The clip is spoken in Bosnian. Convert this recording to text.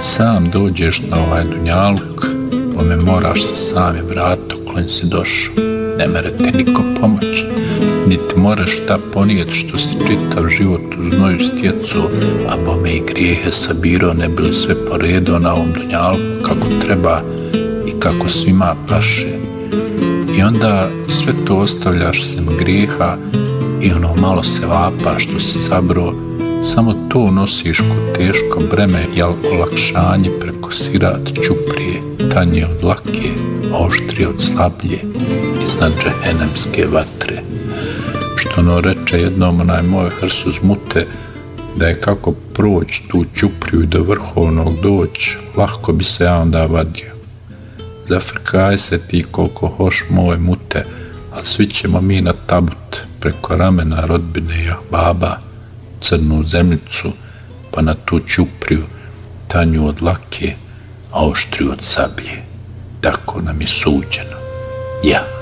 Sam dođeš na ovaj dunjaluk, kome moraš se sami vratiti kojim si došao. Ne mere te niko pomoći, niti moraš šta ponijeti što si čitav život u znoju stjecu, a bome i grijehe sabirao, ne bili sve poredo na ovom dunjalku kako treba i kako svima paše. I onda sve to ostavljaš sem grijeha i ono malo se vapa što si sabro, samo to nosiš ko teško breme i olakšanje preko sirat čuprije, tanje od lake, oštrije od slablje, iznad džehenemske vatre. Što ono reče jednom onaj moj Hrsuz Mute, da je kako proći tu čupriju i do vrhovnog doći, lahko bi se ja onda vadio. Zafrkaj se ti koliko hoš moj Mute, a svi ćemo mi na tabut preko ramena rodbine i ahbaba, crnu zemljicu, pa na tu čupriju, tanju od lake, a oštriju od sablje. Tako nam je suđeno. Ja.